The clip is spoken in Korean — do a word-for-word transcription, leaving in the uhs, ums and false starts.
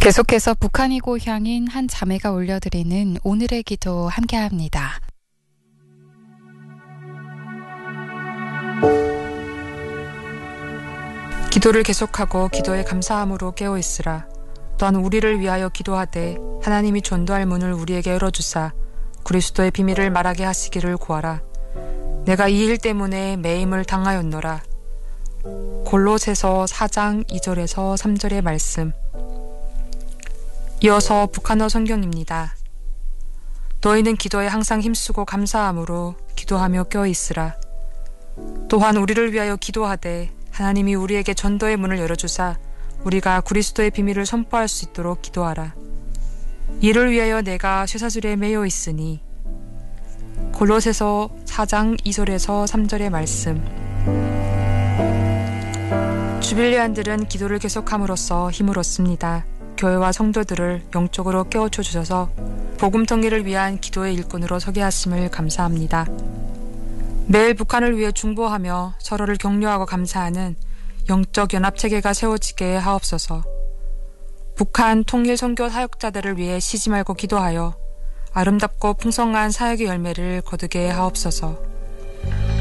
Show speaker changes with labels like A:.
A: 계속해서 북한이 고향인 한 자매가 올려드리는 오늘의 기도 함께합니다.
B: 기도를 계속하고 기도에 감사함으로 깨어있으라. 또한 우리를 위하여 기도하되 하나님이 전도할 문을 우리에게 열어주사 그리스도의 비밀을 말하게 하시기를 구하라. 내가 이 일 때문에 매임을 당하였노라. 골로새서 사 장 이 절에서 삼 절의 말씀. 이어서 북한어 성경입니다. 너희는 기도에 항상 힘쓰고 감사함으로 기도하며 껴있으라. 또한 우리를 위하여 기도하되 하나님이 우리에게 전도의 문을 열어주사 우리가 그리스도의 비밀을 선포할 수 있도록 기도하라. 이를 위하여 내가 쇠사슬에 매여 있으니. 골로새서 사 장 이 절에서 삼 절의 말씀. 주빌리안들은 기도를 계속함으로써 힘을 얻습니다. 교회와 성도들을 영적으로 깨우쳐 주셔서 복음 통일을 위한 기도의 일꾼으로 서게 하심을 감사합니다. 매일 북한을 위해 중보하며 서로를 격려하고 감사하는 영적 연합체계가 세워지게 하옵소서. 북한 통일 선교 사역자들을 위해 쉬지 말고 기도하여 아름답고 풍성한 사역의 열매를 거두게 하옵소서.